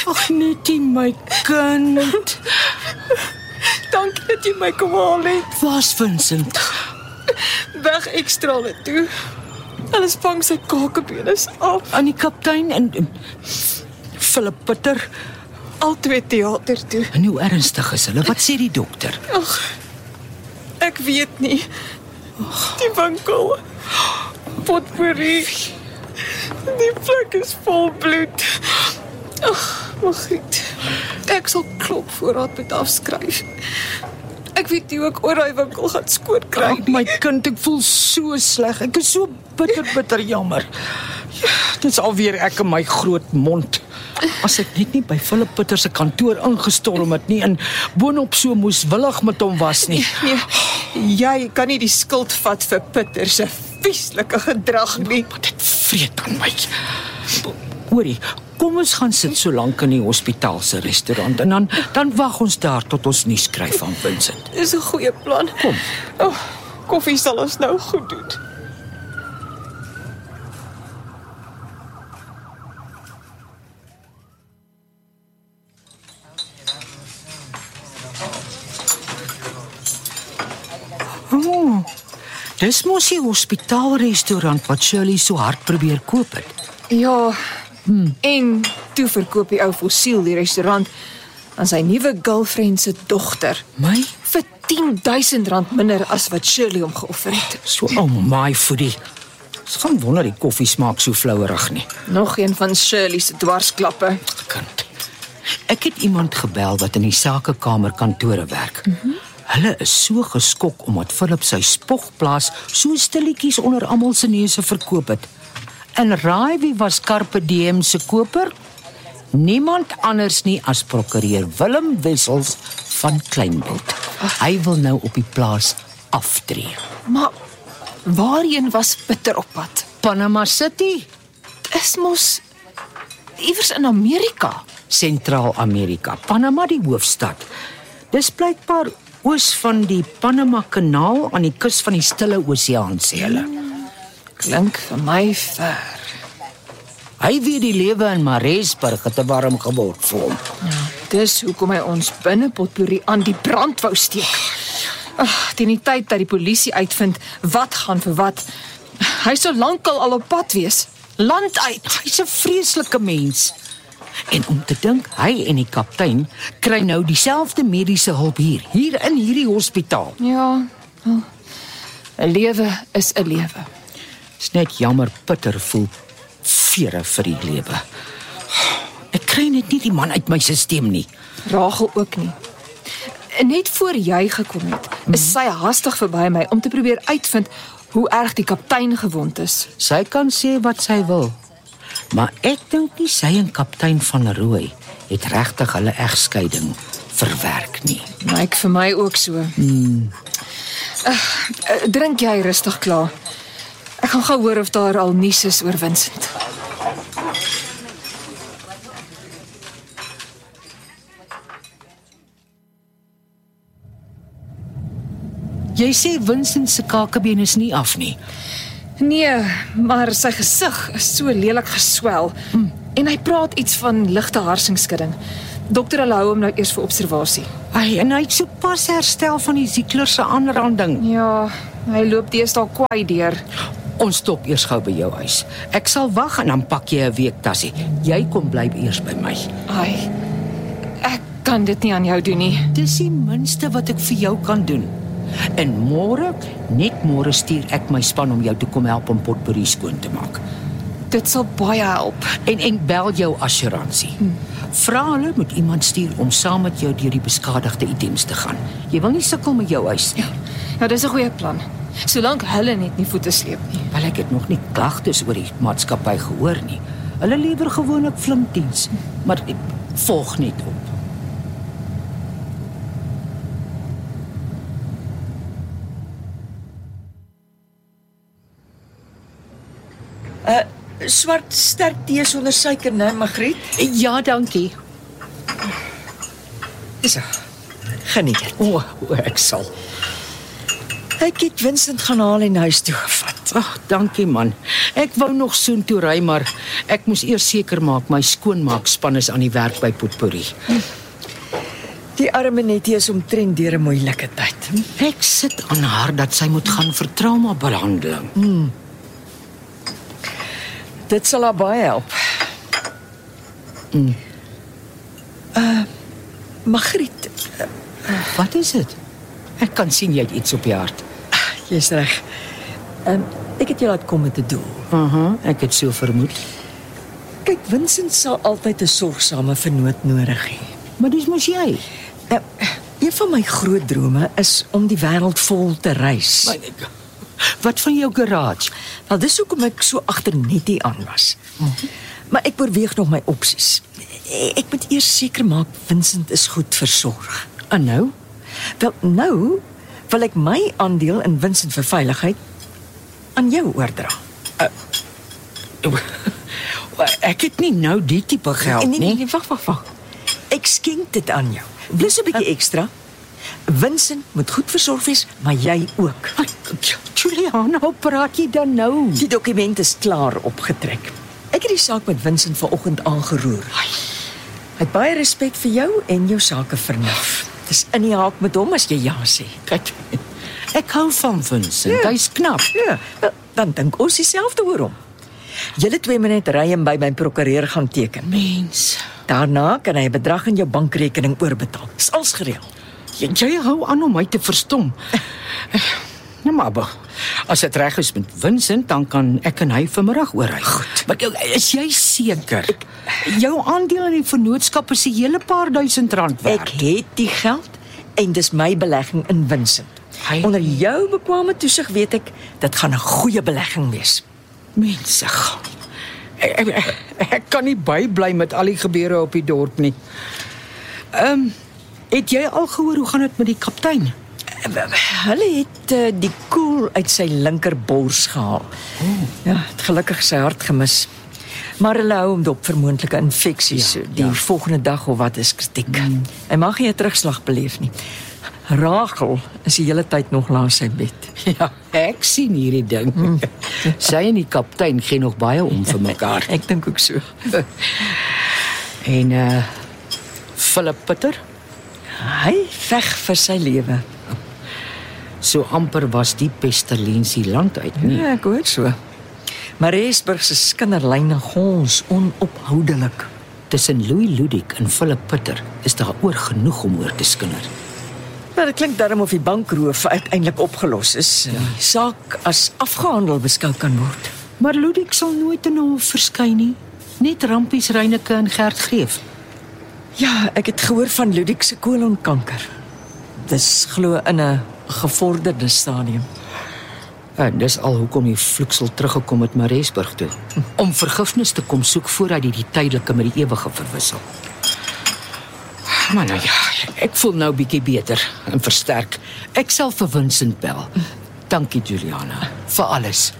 Ag, Nettie, my kind. Dankie dat jy my kom haal het. Waar's Vincent? Weg ekstrale toe. Hulle vang sy kakebenes af. Aan die kaptein en Philip Putter. Al twee teater toe. En hoe ernstig is hulle? Wat sê die dokter? Ag, ek weet nie. Die winkel. Potpourri. Die plek is vol bloed. Ag, Margriet. Ek sal klop voorraad met afskryf. Ek weet nie hoe ek oor daai winkel gaan skoon kry. Ag, my kind, ek voel so sleg. Ek is so bitter jammer. Ja, dit is alweer ek en my groot mond. As ek net nie by Philip Putter se kantoor ingestorm het nie en boonop so moeswillig met hom was nie. Nee, jy kan nie die skuld vat vir Putter se vieslike gedrag nie. Maar dit vreet aan my. Hoorie, kom ons gaan sit so lank in die hospitaal se restaurant en dan wag ons daar tot ons nuus kry van Vincent. Dis 'n goeie plan. Kom. Oh, koffie sal ons nou goed doen. Oh, dis mos die hospitaalrestaurant wat Shirley so hard probeer koop het. Ja, en toe verkoop die ou fossiel die restaurant aan sy nuwe girlfriend se dogter. My? Vir R10,000 minder as wat Shirley hom geoffer het. So my foodie. Ons gaan wonder die koffie smaak so flouerig nie. Nog een van Shirley se dwarsklappe. Kind. Ek het iemand gebel wat in die sakekamer kantore werk. Hulle is so geskok omdat Philip sy spogplaas so stilletjies onder almal se neuse verkoop het. En raai wie was Carpe Diem se koper? Niemand anders nie as prokureur Willem Wessels van Kleinbult. Hy wil nou op die plaas aftree. Maar waarheen was Putter op pad? Panama City, Is mos iewers in Amerika. Sentraal-Amerika. Panama die hoofstad. Dis blykbaar oos van die Panama Kanaal aan die kus van die Stille Oseaan, sê hulle. Klink vir my ver. Hy weet die lewe in Maresburg het te warm geword vir hom. Dis hoekom hy ons binne Potpourri aan die brand wou steek. Teen die tyd dat die polisie uitvind wat gaan vir wat, hy sou lankal al op pad wees. Land uit. Hy's 'n vreeslike mens. En om te dink, hy en die kaptein kry nou dieselfde mediese hulp hier in hierdie hospitaal. Ja, 'n lewe is 'n lewe. Dis net jammer Putter voel vere vir die lewe. Ek kry net nie die man uit my stelsel nie. Rachel ook nie. Net voor jy gekom het, is sy hastig verby my om te probeer uitvind hoe erg die kaptein gewond is. Sy kan sê wat sy wil. Maar ek dink nie sy en kaptein van Rooi het regtig hulle egskeiding verwerk nie. Lyk vir my ook so. Drink jy rustig klaar. Ek gaan gou hoor of daar al nuus is oor Vincent. Jy sê Vincent se kakebeen is nie af nie. Nee, maar sy gesig is so lelik geswel. En hy praat iets van ligte harsingskudding. Dokter hulle hou hom nou eers vir observasie. En hy het so pas herstel van die Ziegler se aanranding. Ja, hy loop deesdae kwaai deur. Ons stop eers gou by jou huis. Ek sal wag en dan pak jy 'n weektassie. Jy kom bly eers by my. Ai, ek kan dit nie aan jou doen nie. Dis die minste wat ek vir jou kan doen. En net môre stuur ek my span om jou te kom help om Potpourri skoon te maak. Dit sal baie help. En bel jou assuransie. Vra hulle moet iemand stuur om saam met jou deur die beskadigde items te gaan. Jy wil nie sukkel met jou huis nie. Ja, dis 'n goeie plan. Solank hulle net nie voete sleep nie. Wel, ek het nog nie klagtes oor die maatskappy gehoor nie. Hulle lewer gewoonlik flink diens, maar ek volg net op. Swart sterk tee sonder suiker, né, Margriet? Ja, dankie. So, geniet dit. O, ek sal. Ek het Vincent gaan haal en huis toe gevat. Ag, dankie man. Ek wou nog soontoe ry, maar ek moes eers seker maak my skoonmaakspan is aan die werk by Potpourri. Die arme Nettie is omtrent deur 'n moeilike tyd. Ek sit aan haar dat sy moet gaan vir traumabehandeling. Dit sal haar baie help. Margriet, Wat is dit? Ek kan sien jy het iets op die hart. jy's reg. Ek het jou laat kom met 'n doel. Ek het so vermoed. Kyk, Vincent sal altyd 'n sorgsame vernoot nodig hê. Maar dis mos jy. Een van my groot drome is om die wêreld vol te reis. Wat van jou garage? Wel, dis hoekom ek so agter Nettie aan was. Maar ek oorweeg nog my opsies. Ek moet eers seker maak Vincent is goed versorg. En nou? Wel, nou wil ek my aandeel in Vincent vir veiligheid aan jou oordra. Ek het nie nou die tipe geld nie. Nee, wag. Ek skenk dit aan jou. Plus 'n bietjie ekstra. Vincent moet goed versorg wees, maar jy ook. Juliana, hoe praat jy dan nou? Die dokument is klaar opgetrek. Ek het die saak met Vincent vanoggend aangeroer. Hy het baie respek vir jou en jou sake vernuf. Dis in die haak met hom as jy ja sê. Kyk, ek hou van Vincent. Hy's knap. Ja, dan dink ons dieselfde oor hom. Julle 2 moet net ry en by my prokureur gaan teken. Mens, Daarna kan hy 'n bedrag in jou bankrekening oorbetaal. Dis als gereël. jy hou aan om my te verstom. Ja, maar as dit reg is met Vincent, dan kan ek en hy vanmiddag oorry. Goed. Maar is jy seker? Jou aandeel in die vennootskap is 'n hele paar R1000 werd. Ek het die geld en dis my belegging in Vincent. Onder jou bekwame toesig weet ek, dit gaan 'n goeie belegging wees. Mense, ek kan nie bybly met al die gebeure op die dorp nie. Het jy al gehoor hoe gaan dit met die kaptein? Hulle het die koel uit sy linkerbors gehaal. Ja, het gelukkig sy hart gemis. Maar hulle hou hom dop vir moontlike infeksies. Die volgende dag of wat is kritiek. Hy mag nie 'n terugslag beleef nie. Rachel is die hele tyd nog langs sy bed. Ja, ek sien hierdie ding. Sy en die kaptein gee nog baie om vir mekaar. Ek dink ook so. En Philip Pitter? Hy veg vir sy lewe. So amper was die pestilensie land uit nie. Ja, ek hoor so. Mariesburg se skinderlyne gons onophoudelik. Tussen Louis Ludik en Philip Pitter is daar oor genoeg om oor te skinder. Maar dit klink darm of die bankroof uiteindelik opgelos is. Die saak as afgehandel beskou kan word. Maar Ludik sal nooit in hom verskyn nie. Net Rampies Reyneke en Gert Greef. Ja, ek het gehoor van Ludik se kolonkanker. Dis glo in 'n gevorderde stadium. En dis al hoekom die vloeksel teruggekom het Mariesburg toe. Om vergifnis te kom soek voordat hy die tydelike met die ewige verwissel. Maar nou ja, ek voel nou bietjie beter en versterk. Ek sal vir Vincent bel. Dankie Juliana, vir alles.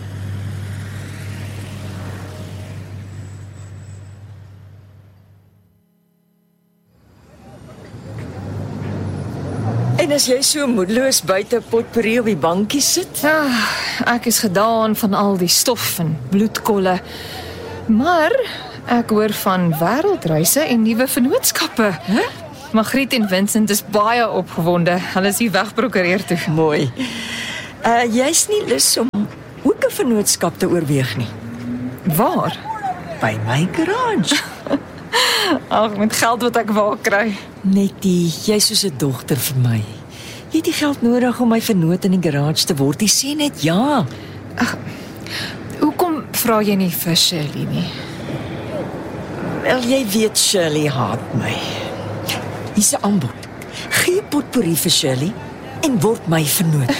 En as jy so moedeloos buite Potpourri op die bankie sit? Ek is gedaan van al die stof en bloedkolle. Maar ek hoor van wêreldreise en nuwe vennootskappe. Margriet en Vincent is baie opgewonde. Hulle is hier wegprokureer toe. Mooi. Jy's nie lus om ook 'n vennootskap te oorweeg nie. Waar? By my garage. Ag, met geld wat ek waar kry. Nettie, jy's soos 'n dogter vir my. Jy het die geld nodig om my vernoot in die garage te word. Jy sê net ja. Hoekom vra jy nie vir Shirley nie? Wel, jy weet Shirley haat my. Hier's 'n aanbod. Gee Potpourri vir Shirley en word my vernoot.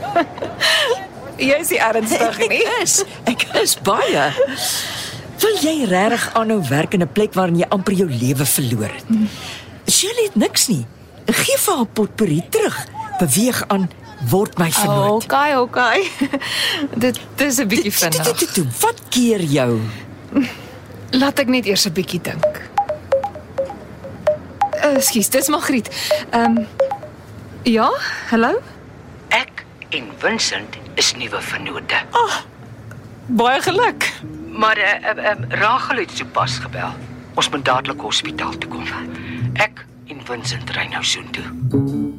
Jy is nie ernstig nie. Ek is baie. Wil jy regtig aanhou werk in 'n plek waarin jy amper jou lewe verloor het? Shirley het niks nie. Gee vir haar Potpourri terug. Beweeg aan, word my vernoot. Okay. Dit is 'n bietjie vinnig. Wat keer jou? Laat ek net eers 'n bietjie dink. Ekskuus, dis Margriet. Ja, hallo? Ek en Vincent is nuwe vennote. Baie geluk. Maar Rachel het sopas gebel. Ons moet dadelik hospitaal toe kom. Ek en Vincent ry nou soontoe.